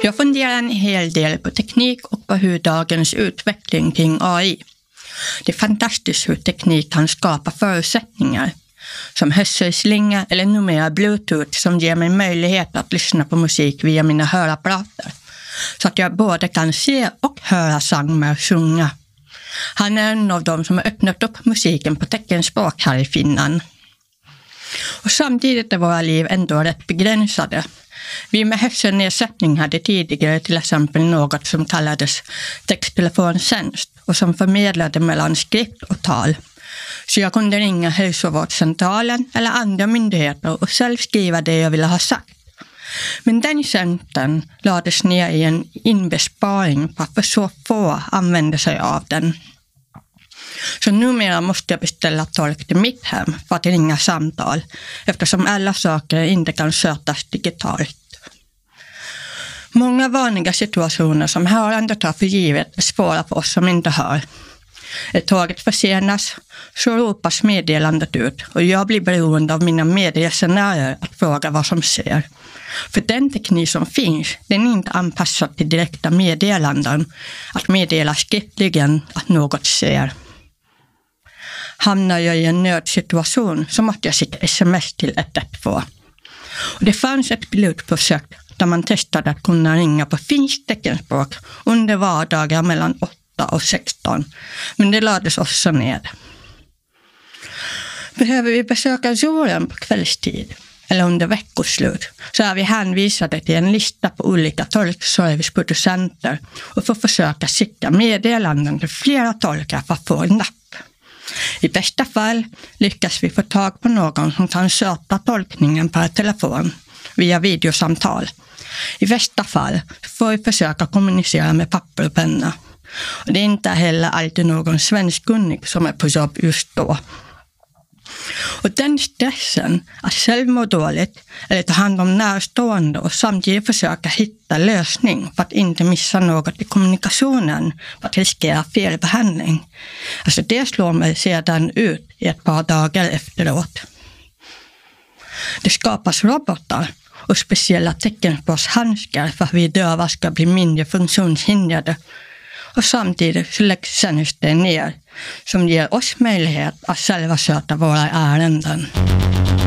Jag funderar en hel del på teknik och på hur dagens utveckling kring AI. Det är fantastiskt hur teknik kan skapa förutsättningar som hörselslinga eller numera Bluetooth som ger mig möjlighet att lyssna på musik via mina hörapparater. Så att jag både kan se och höra Sangmar sjunga. Han är en av dem som har öppnat upp musiken på teckenspråk här i Finland. Och samtidigt är våra liv ändå rätt begränsade. Vi med hörselnedsättning hade tidigare till exempel något som kallades texttelefontjänst och som förmedlade mellan skrift och tal. Så jag kunde ringa hälsovårdscentralen eller andra myndigheter och själv skriva det jag ville ha sagt. Men den tjänsten lades ner i en inbesparing för att så få använde sig av den. Så numera måste jag beställa tolk till mitt hem för att ringa samtal eftersom alla saker inte kan skötas digitalt. Många vanliga situationer som hörande tar för givet är svåra för oss som inte hör. Är tåget försenas så ropas meddelandet ut och jag blir beroende av mina medresenärer att fråga vad som sker. För den teknik som finns, den är inte anpassad till direkta meddelanden, att meddela skriftligen att något sker. Hamnar jag i en nödsituation så måste jag skicka sms till 112. Och det fanns ett pilotprojekt där man testade att kunna ringa på finskt teckenspråk under vardagar mellan 8 och 16, men det lades också ner. Behöver vi besöka jouren på kvällstid eller under veckoslut så är vi hänvisade till en lista på olika tolkserviceproducenter och får försöka skicka meddelanden till flera tolkar för att få en napp. I bästa fall lyckas vi få tag på någon som kan sköta tolkningen per telefon via videosamtal. I värsta fall får vi försöka kommunicera med papper och penna. Och det är inte heller alltid någon svenskkunnig som är på jobb just då. Och den stressen att själv må dåligt eller ta hand om närstående och samtidigt försöka hitta lösning för att inte missa något i kommunikationen för att riskera felbehandling. Alltså det slår mig sedan ut i ett par dagar efteråt. Det skapas robotar och speciella teckenspråkshandskar för att vi döva ska bli mindre funktionshindrade. Och samtidigt så läggs tjänster ner som ger oss möjlighet att själva sköta våra ärenden.